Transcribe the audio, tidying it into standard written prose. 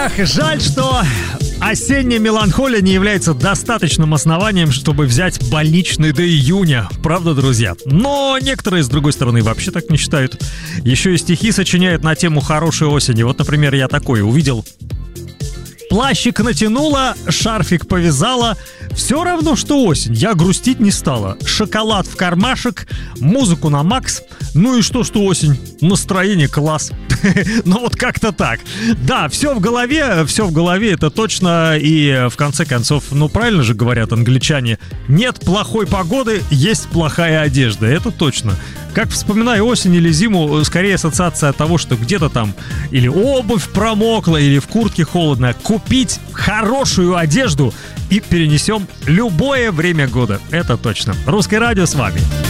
Эх, жаль, что осенняя меланхолия не является достаточным основанием, чтобы взять больничный до июня. Правда, друзья? Но некоторые, с другой стороны, вообще так не считают. Еще и стихи сочиняют на тему хорошей осени. Вот, например, я такой увидел. Плащик натянула, шарфик повязала. Все равно, что осень, я грустить не стала. Шоколад в кармашек, музыку на макс. Ну и что осень? Настроение класс. Ну вот как-то так. Да, все в голове, это точно. И в конце концов, ну правильно же говорят англичане, нет плохой погоды, есть плохая одежда. Это точно. Как вспоминаю осень или зиму, скорее ассоциация от того, что где-то там или обувь промокла, или в куртке холодно. Купить хорошую одежду и перенесем любое время года. Это точно. Русское радио с вами.